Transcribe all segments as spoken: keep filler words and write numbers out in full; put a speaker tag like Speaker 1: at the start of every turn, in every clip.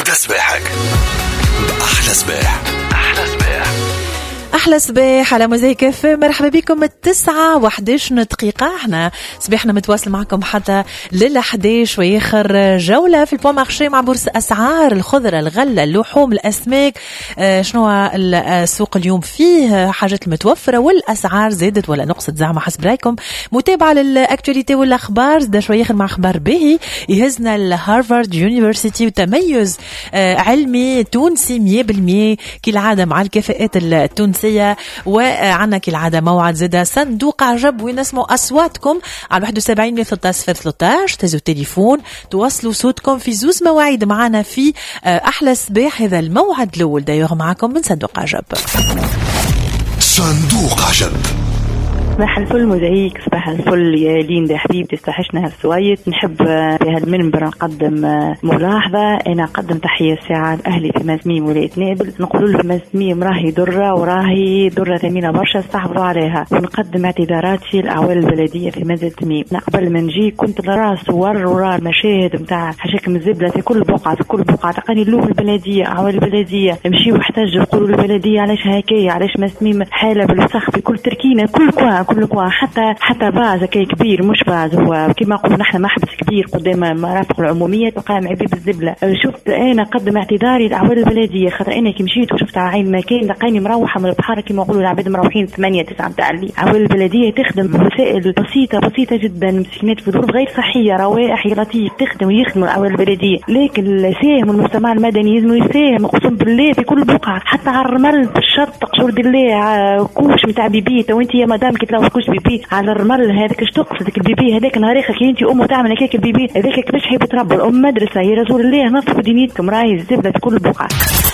Speaker 1: ابدأ صباحك بأحلى صباح. أحلى صباح
Speaker 2: أحلى صباح على موزايك اف ام. مرحبا بكم. التسعة وحداش دقيقة احنا صباحنا متواصل معكم حتى للحداش وياخر جولة في البو مارشي مع بورصة أسعار الخضرة الغلة اللحوم الأسماك. اه شنو السوق اليوم فيه حاجات المتوفرة والأسعار زادت ولا نقصت زعما حسب رايكم. متابعة للأكتواليتي والأخبار زدا شوية ياخر مع أخبار باهي يهزنا الهارفارد يونيفرسيتي وتميز اه علمي تونسي مية بالمية كالعادة مع الكفاءات التونسية. وعنا كالعادة موعد زدا صندوق عجب وين نسمعوا أصواتكم على واحد وسبعين مية ثلاثة عشر ثلاثة عشر. تهزوا التليفون توصلوا صوتكم في زوز مواعيد معنا في أحلى صباح. هذا الموعد الأول دايوغ معكم من صندوق عجب.
Speaker 1: صندوق عجب.
Speaker 3: صباح الفل موزايك. صباح الفل يا ليندا حبيبتي استحشنا هالسويت. نحب في هالمنبر نقدم ملاحظة. أنا أقدم تحية ساعة لأهلي في مزميم ولاية نابل. نقول له في مزميم راهي درة وراهي درة ثمينة برشا استحفظوا عليها. ونقدم اعتذاراتي لأعوال البلدية في مزة تميم. قبل ما نجي كنت نرى صور ورا المشاهد متاع حشاكم الزبلة في كل بقعة في كل بقعة. تقاني له البلدية أعوال البلدية نمشي واحتاج يقولوا البلدية علاش هكايا علاش مزميم حالة بالوسخ في كل تركينة كل كوا كل كوا حتى حتى باز كي كبير مش باز هو كما قلنا نحن محبس كبير قدام مرافق العمومية تلقى معبي بالزبلة. شفت أنا قدم اعتذاري لأعوال البلدية خاطر أنا كي مشيت وشفت عين مكان لقاني مروحة من البحر كما يقولوا العباد مروحين ثمانية تسعة متاع الليل. أعوال البلدية تخدم وسائل بسيطة بسيطة جدا مسكينات في ظروف غير صحية روائح لطيف تخدم ويخدموا أعوال البلدية. لكن الساهم المجتمع المدني يزنوا يساهم قسم بالله في كل بقعة حتى على الرمل بالشط قشور بالله كوش متاع بيبيت وانت يا مدام كتلاو كوش بيبي على الرمل هذاك اش تقصدك البيبي هذاك نهار اخر كي انت امه تعمل هكاك البيبي هذاك كيفاش حيب تربى الام مدرسه يا رسول الله نظفوا دنيتكم راهي الزبده في كل بقعه.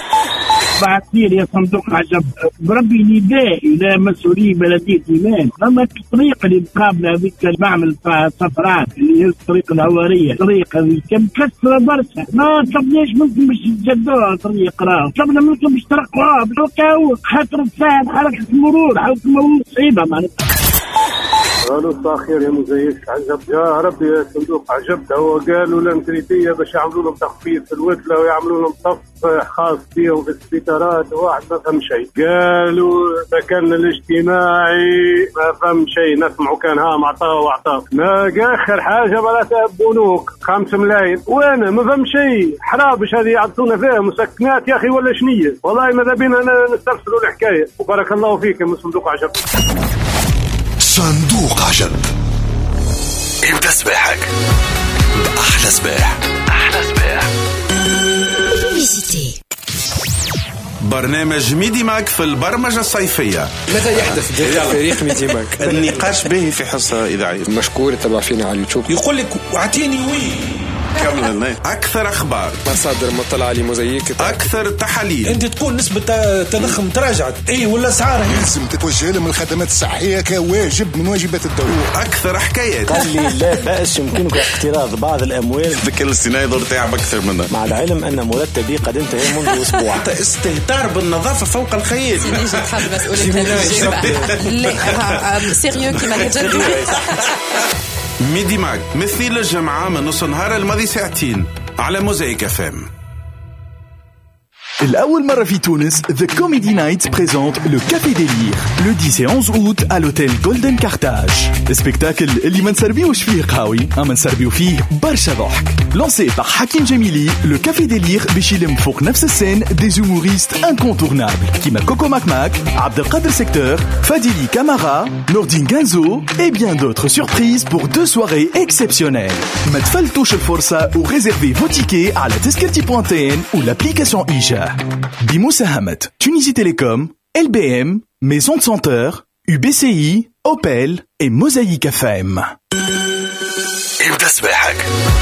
Speaker 4: بعثير يا صندوق عجب بربي نداء الى مسؤولي بلديه ايمان. اما الطريقه اللي مقابله هذيك بعمل صفرات اللي هي الطريقه الهواريه الطريقه هذه مكسره برشا ما طلبناش منكم باش تجدوها الطريق راه طلبنا منكم باش ترقوها بالكاو خاطر تساعد حركه المرور حركه المرور صعيبه معناتها.
Speaker 5: قالوا صباح خير يا مزيك عجب يا ربي يا صندوق عجب. هو قالوا للمتريتية باش يعملوا لهم تخفيض في الوكلة ويعملوا لهم صف خاص بيهم في السبيطارات واحد ما فهم شيء. قالوا سكن الاجتماعي ما فهم شيء نسمعوا كان ها معطاه وعطاه. ما اخر حاجة بلا بنوك خمس ملايين وانا ما فهم شيء. حرابش هذه يعطونا فيها مسكنات يا اخي ولا شنية والله ماذا بينا نسترسلوا الحكاية. وبارك الله فيك من صندوق عجب.
Speaker 1: صندوق عجب. ابدأ صباحك بأحلى صباح. أحلى صباح.
Speaker 6: برنامج ميدي ماك في البرمجة الصيفية.
Speaker 7: ماذا يحدث داخل فريق ميدي ماك؟
Speaker 6: النقاش باهي في حصة إذاعية.
Speaker 7: مشكور تبع فينا على اليوتيوب.
Speaker 6: يقول لك اعطيني وي كمل. أكثر أخبار
Speaker 7: مصادر مطلع علي موزايك.
Speaker 6: أكثر تحاليل.
Speaker 8: أنت تكون نسبة تضخم تراجعت إيه ولا أسعارها
Speaker 9: لازم تتوجه لهم الخدمات الصحية كواجب من واجبات الدولة.
Speaker 6: أكثر حكايات.
Speaker 10: قال لي لا بأس يمكنك اقتراض بعض الأموال.
Speaker 6: ذكر السيناريو تعب أكثر منها
Speaker 10: مع العلم أن مرتبي قد انتهى منذ أسبوع.
Speaker 6: استهتار بالنظافة فوق الخيال.
Speaker 2: إيش تحب مسؤولية لا سيريو كما تجد.
Speaker 6: ميدي ماك مثل الجمعة من نص نهار الماضي ساعتين على موزايك اف ام.
Speaker 11: الأول مرة في تونس The Comedy Night présente le Café Délire le dix et onze août à l'hôtel Golden Carthage. السبيكتاكل اللي ما نسربيوش فيه قهوي أما نسربيو فيه برشا ضحك. Lancé par Hakim Jamili, le Café Délire باش يلم فوق نفس السين des humoristes incontournables كيما كوكو ماك ماك, Abdelkader Secteur, Fadili Camara, Nordine Ganzo et bien d'autres surprises pour deux soirées exceptionnelles. ما تفلتوش الفرصة و réservez vos tickets على تذكرتي بوان تي ان ou l'application إيجا. بمساهمة Tunisie Télécom, L B M, Maison de Senteur, U B C I, Opel et Mosaïque F M.
Speaker 1: ابدأ صباحك